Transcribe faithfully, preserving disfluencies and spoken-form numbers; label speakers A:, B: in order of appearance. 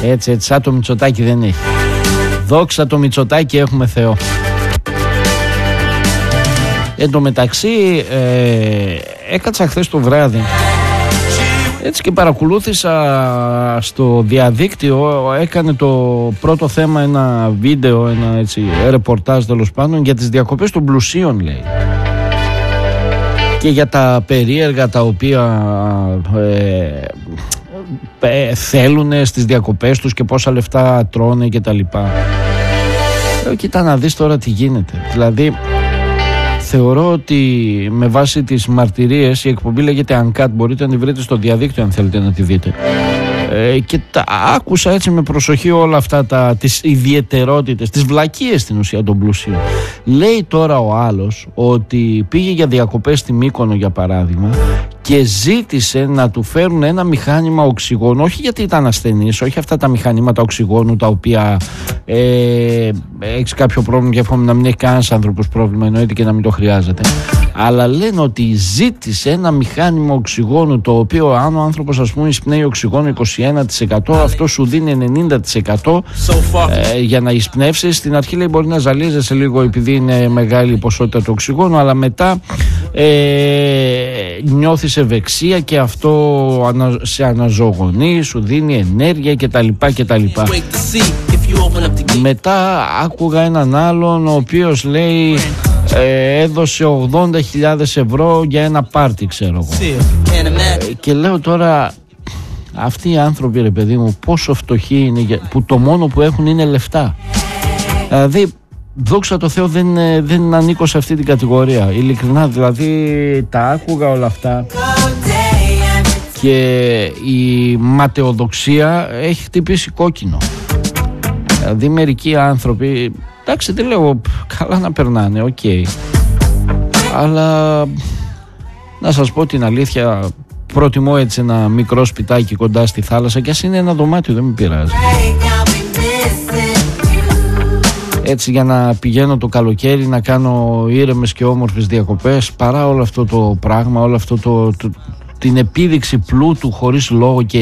A: Έτσι, έτσι, σαν το Μητσοτάκη δεν έχει. Δόξα το Μητσοτάκη, έχουμε Θεό. Εν τω μεταξύ ε, έκατσα χθες το βράδυ έτσι και παρακολούθησα στο διαδίκτυο. Έκανε το πρώτο θέμα ένα βίντεο, ένα έτσι ρεπορτάζ τέλος πάντων για τις διακοπές των πλουσίων, λέει, και για τα περίεργα τα οποία ε, ε, θέλουν στις διακοπές τους και πόσα λεφτά τρώνε και τα λοιπά. Λέω, κοίτα να δεις τώρα τι γίνεται. Δηλαδή θεωρώ ότι με βάση τις μαρτυρίες, η εκπομπή λέγεται Uncut, μπορείτε να τη βρείτε στο διαδίκτυο αν θέλετε να τη δείτε, ε, και τα άκουσα έτσι με προσοχή όλα αυτά τα, τις ιδιαιτερότητες, τις βλακίες στην ουσία των πλουσίων. Λέει τώρα ο άλλος ότι πήγε για διακοπές στη Μύκονο για παράδειγμα και ζήτησε να του φέρουν ένα μηχάνημα οξυγόνου, όχι γιατί ήταν ασθενής, όχι αυτά τα μηχανήματα οξυγόνου τα οποία ε, έχεις κάποιο πρόβλημα και εύχομαι να μην έχει κανένας άνθρωπος πρόβλημα, εννοείται, και να μην το χρειάζεται, αλλά λένε ότι ζήτησε ένα μηχάνημα οξυγόνου το οποίο αν ο άνθρωπος ας πούμε εισπνέει οξυγόνο είκοσι ένα τοις εκατό, αυτό σου δίνει ενενήντα τοις εκατό ε, για να εισπνεύσεις. Στην αρχή λέει μπορεί να ζαλίζεσαι λίγο επειδή είναι μεγάλη η ποσότητα του οξυγόνου, αλλά μετά ε, νιώθεις ευεξία και αυτό σε αναζωογονεί, σου δίνει ενέργεια κτλ. κτλ. Μετά άκουγα έναν άλλον ο οποίος λέει ε, έδωσε ογδόντα χιλιάδες ευρώ για ένα πάρτι, ξέρω εγώ, ε, και λέω τώρα αυτοί οι άνθρωποι, ρε παιδί μου, πόσο φτωχοί είναι που το μόνο που έχουν είναι λεφτά. Δηλαδή δόξα τω Θεώ δεν, δεν ανήκω σε αυτή την κατηγορία, ειλικρινά. Δηλαδή τα άκουγα όλα αυτά και η ματαιοδοξία έχει χτυπήσει κόκκινο. Δηλαδή μερικοί άνθρωποι, εντάξει δεν λέω, καλά να περνάνε, οκ, okay. Αλλά να σας πω την αλήθεια, προτιμώ έτσι ένα μικρό σπιτάκι κοντά στη θάλασσα, και ας είναι ένα δωμάτιο δεν με πειράζει, έτσι για να πηγαίνω το καλοκαίρι να κάνω ήρεμες και όμορφες διακοπές, παρά όλο αυτό το πράγμα, όλο αυτό το, το, την επίδειξη πλούτου χωρίς λόγο και